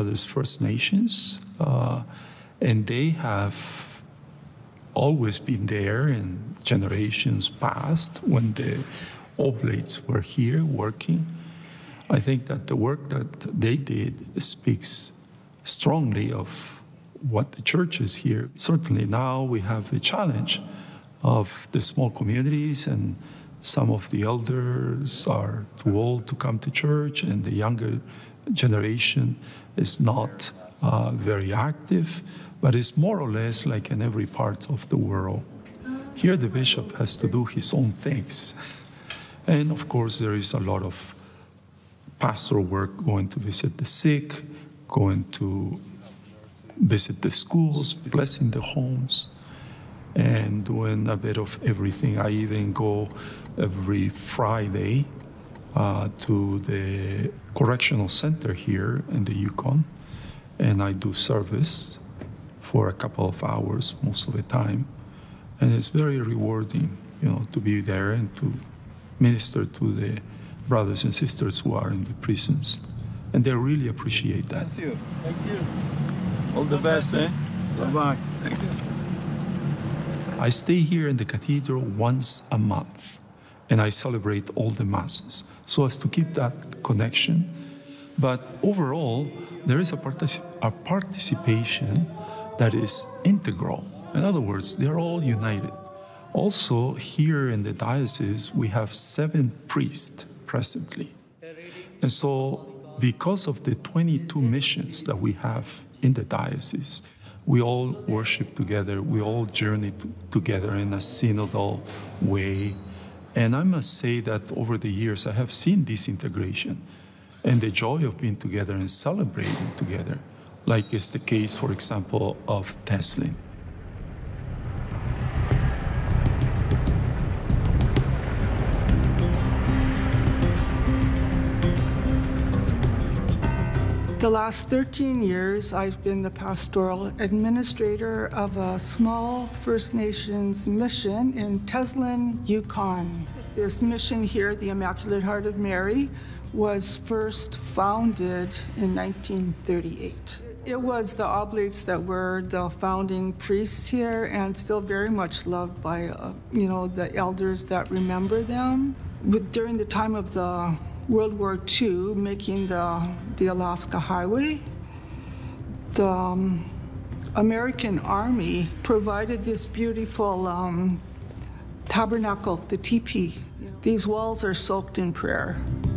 Brothers First Nations, and they have always been there in generations past when the Oblates were here working. I think that the work that they did speaks strongly of what the church is here. Certainly now we have the challenge of the small communities, and some of the elders are too old to come to church, and the younger generation is not very active, but it's more or less like in every part of the world. Here the bishop has to do his own things. And of course there is a lot of pastoral work, going to visit the sick, going to visit the schools, blessing the homes, and doing a bit of everything. I even go every Friday to the correctional center here in the Yukon, and I do service for a couple of hours most of the time. And it's very rewarding, to be there and to minister to the brothers and sisters who are in the prisons. And they really appreciate that. Thank you. Thank you. All the best, eh? Bye-bye. Thank you. I stay here in the cathedral once a month, and I celebrate all the masses so as to keep that connection. But overall, there is a participation that is integral. In other words, they're all united. Also, here in the diocese, we have 7 priests presently. And so, because of the 22 missions that we have in the diocese, we all worship together, we all journey together in a synodal way. And I must say that over the years, I have seen this integration and the joy of being together and celebrating together, like is the case, for example, of Teslin. The last 13 years, I've been the pastoral administrator of a small First Nations mission in Teslin, Yukon. This mission here, the Immaculate Heart of Mary, was first founded in 1938. It was the Oblates that were the founding priests here and still very much loved by, the elders that remember them. During the time of the World War II, making the Alaska Highway, the American Army provided this beautiful tabernacle, the teepee. These walls are soaked in prayer.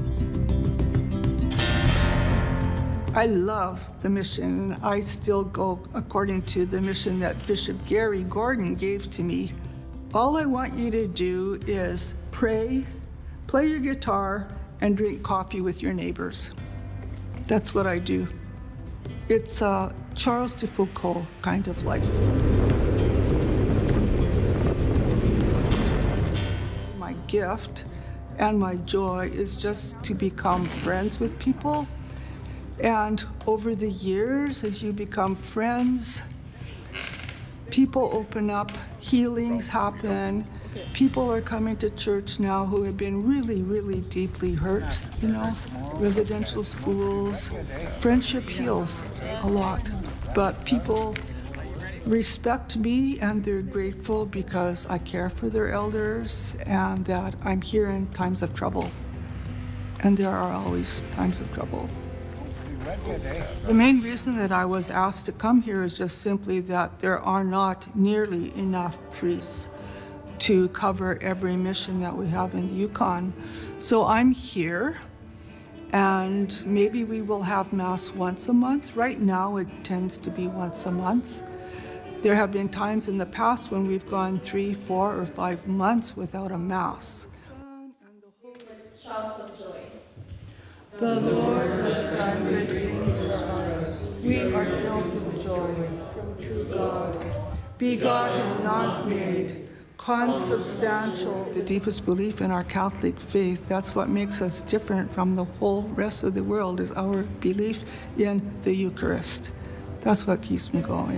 I love the mission. I still go according to the mission that Bishop Gary Gordon gave to me. All I want you to do is pray, play your guitar, and drink coffee with your neighbors. That's what I do. It's a Charles de Foucault kind of life. My gift and my joy is just to become friends with people. And over the years, as you become friends, people open up, healings happen. People are coming to church now who have been really, really deeply hurt, residential schools. Friendship heals a lot, but people respect me and they're grateful because I care for their elders and that I'm here in times of trouble. And there are always times of trouble. The main reason that I was asked to come here is just simply that there are not nearly enough priests to cover every mission that we have in the Yukon. So I'm here, and maybe we will have Mass once a month. Right now it tends to be once a month. There have been times in the past when we've gone 3, 4, or 5 months without a Mass. Shouts of joy. The Lord has done great things for us. We are filled with joy from true God, begotten, not made, consubstantial. The deepest belief in our Catholic faith, that's what makes us different from the whole rest of the world, is our belief in the Eucharist. That's what keeps me going.